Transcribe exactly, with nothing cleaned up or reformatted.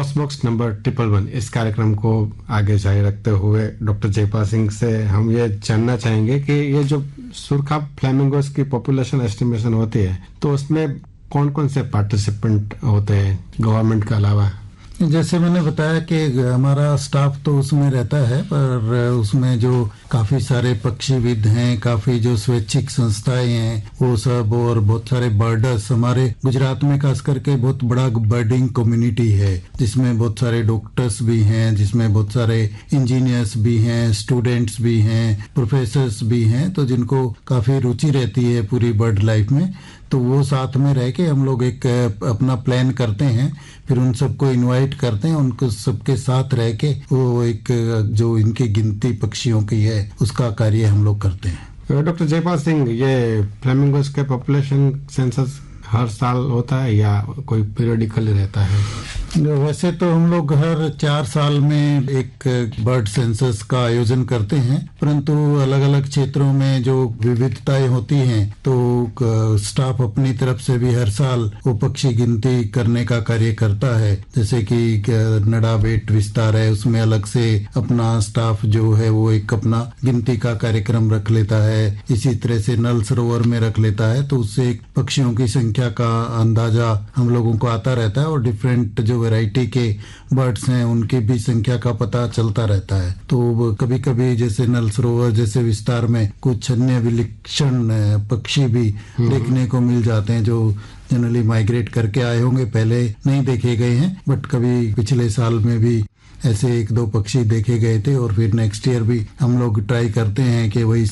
Post box number triple one इस कार्यक्रम को आगे जारी रखते हुए डॉक्टर जयपाल सिंह से हम ये जानना चाहेंगे कि ये जो सुरखा फ्लैमिंगोस की पॉपुलेशन एस्टिमेशन होती है तो उसमें कौन कौन से पार्टिसिपेंट होते हैं गवर्नमेंट के अलावा? जैसे मैंने बताया कि हमारा स्टाफ तो उसमें रहता है, पर उसमें जो काफी सारे पक्षीविद हैं, काफी जो स्वैच्छिक संस्थाएं हैं वो सब, और बहुत सारे बर्डर्स, हमारे गुजरात में खास करके बहुत बड़ा बर्डिंग कम्युनिटी है जिसमें बहुत सारे डॉक्टर्स भी हैं, जिसमें बहुत सारे इंजीनियर्स भी हैं, स्टूडेंट्स भी हैं, प्रोफेसर्स भी हैं, तो जिनको काफी रुचि रहती है पूरी बर्ड लाइफ में, तो वो साथ में रह के हम लोग एक अपना प्लान करते हैं, फिर उन सबको इनवाइट करते हैं, उनको सबके साथ रह के वो एक जो इनकी गिनती पक्षियों की है उसका कार्य हम लोग करते हैं। डॉक्टर जयपाल सिंह, ये फ्लेमिंगोस के पॉपुलेशन सेंसस हर साल होता है या कोई पीरियडिकली रहता है? वैसे तो हम लोग हर चार साल में एक बर्ड सेंसस का आयोजन करते हैं, परंतु अलग अलग क्षेत्रों में जो विविधताएं होती हैं तो स्टाफ अपनी तरफ से भी हर साल वो पक्षी गिनती करने का कार्य करता है। जैसे कि नडा बेट विस्तार है, उसमें अलग से अपना स्टाफ जो है वो एक अपना गिनती का कार्यक्रम रख लेता है। इसी तरह से नल सरोवर में रख लेता है, तो उससे पक्षियों की संख्या का अंदाजा हम लोगों को आता रहता है और डिफरेंट जो वैरायटी के बर्ड्स हैं उनकी भी संख्या का पता चलता रहता है। तो कभी कभी जैसे नल सरोवर जैसे विस्तार में कुछ अन्य विलक्षण पक्षी भी देखने को मिल जाते हैं जो जनरली माइग्रेट करके आए होंगे, पहले नहीं देखे गए हैं, बट कभी पिछले साल में भी ऐसे एक दो पक्षी देखे गए थे, और फिर नेक्स्ट ईयर भी हम लोग ट्राई करते हैं कि वही